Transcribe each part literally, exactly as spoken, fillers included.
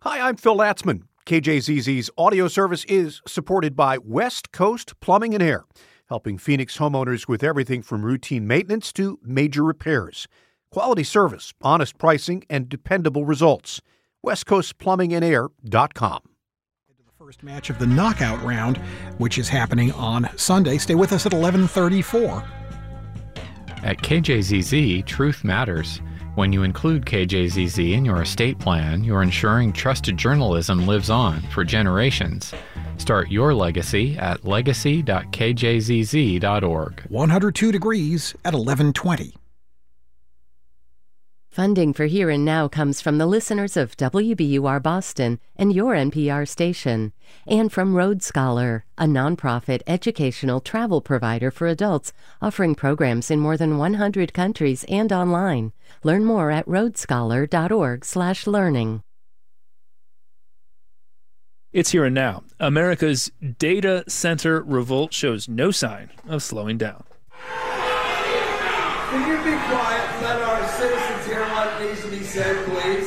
Hi, I'm Phil Latzman. K J Z Z's audio service is supported by West Coast Plumbing and Air, helping Phoenix homeowners with everything from routine maintenance to major repairs. Quality service, honest pricing, and dependable results. west coast plumbing and air dot com. The first match of the knockout round, which is happening on Sunday. Stay with us at eleven thirty-four. At K J Z Z, truth matters. When you include K J Z Z in your estate plan, you're ensuring trusted journalism lives on for generations. Start your legacy at legacy dot k j z z dot org. one hundred two degrees at eleven twenty. Funding for Here and Now comes from the listeners of W B U R Boston and your N P R station, and from Road Scholar, a nonprofit educational travel provider for adults offering programs in more than one hundred countries and online. Learn more at road scholar dot org slash learning. It's Here and Now. America's data center revolt shows no sign of slowing down. Can you be quiet and let our citizens hear what needs to be said, please?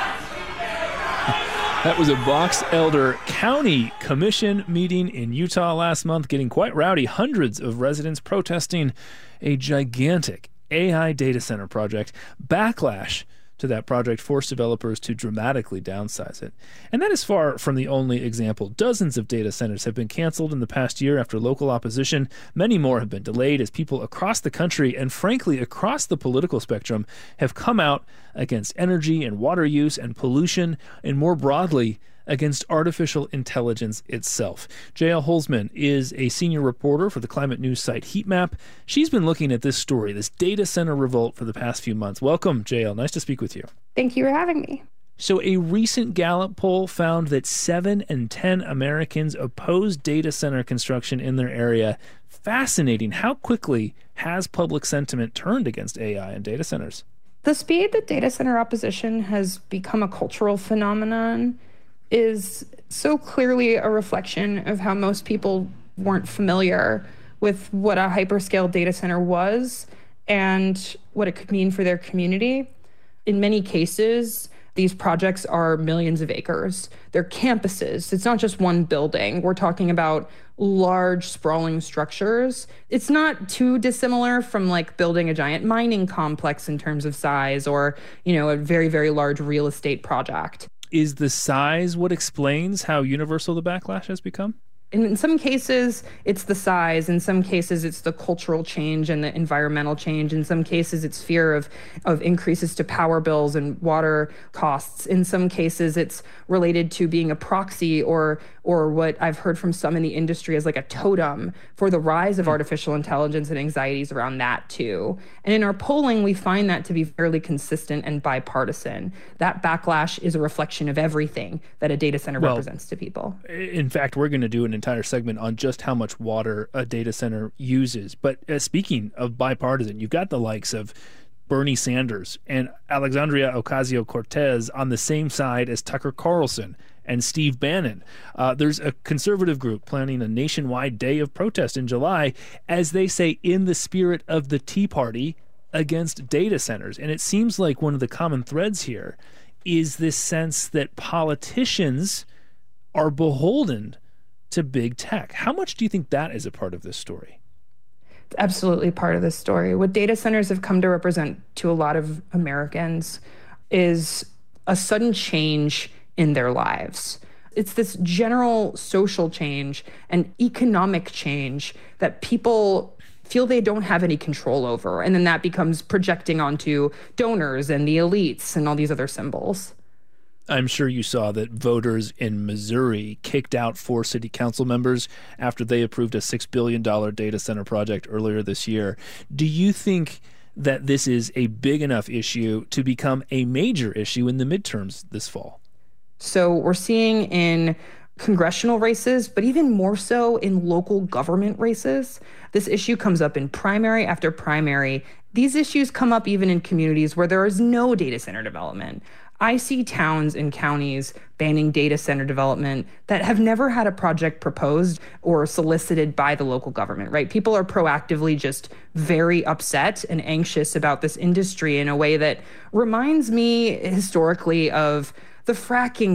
That was a Box Elder County Commission meeting in Utah last month, getting quite rowdy. Hundreds of residents protesting a gigantic A I data center project. Backlash to that project forced developers to dramatically downsize it. And that is far from the only example. Dozens of data centers have been canceled in the past year after local opposition. Many more have been delayed as people across the country and frankly across the political spectrum have come out against energy and water use and pollution, and more broadly against artificial intelligence itself. J L Holzman is a senior reporter for the climate news site Heatmap. She's been looking at this story, this data center revolt, for the past few months. Welcome, J L. Nice to speak with you. Thank you for having me. So a recent Gallup poll found that seven in ten Americans oppose data center construction in their area. Fascinating. How quickly has public sentiment turned against A I and data centers? The speed that data center opposition has become a cultural phenomenon is so clearly a reflection of how most people weren't familiar with what a hyperscale data center was and what it could mean for their community. In many cases, these projects are millions of acres. They're campuses. It's not just one building. We're talking about large, sprawling structures. It's not too dissimilar from like building a giant mining complex in terms of size, or, you know, a very, very large real estate project. Is the size what explains how universal the backlash has become? In some cases, it's the size. In some cases, it's the cultural change and the environmental change. In some cases, it's fear of, of increases to power bills and water costs. In some cases, it's related to being a proxy or or what I've heard from some in the industry as like a totem for the rise of artificial intelligence and anxieties around that too. And in our polling, we find that to be fairly consistent and bipartisan. That backlash is a reflection of everything that a data center well, represents to people. In fact, we're going to do an entire segment on just how much water a data center uses. But uh, speaking of bipartisan, you've got the likes of Bernie Sanders and Alexandria Ocasio-Cortez on the same side as Tucker Carlson and Steve Bannon. Uh, there's a conservative group planning a nationwide day of protest in July, as they say, in the spirit of the Tea Party against data centers. And it seems like one of the common threads here is this sense that politicians are beholden to big tech. How much do you think that is a part of this story? It's absolutely part of this story. What data centers have come to represent to a lot of Americans is a sudden change in their lives. It's this general social change and economic change that people feel they don't have any control over. And then that becomes projecting onto donors and the elites and all these other symbols. I'm sure you saw that voters in Missouri kicked out four city council members after they approved a six billion dollars data center project earlier this year. Do you think that this is a big enough issue to become a major issue in the midterms this fall? So we're seeing in congressional races, but even more so in local government races. This issue comes up in primary after primary. These issues come up even in communities where there is no data center development. I see towns and counties banning data center development that have never had a project proposed or solicited by the local government, right? People are proactively just very upset and anxious about this industry in a way that reminds me historically of the fracking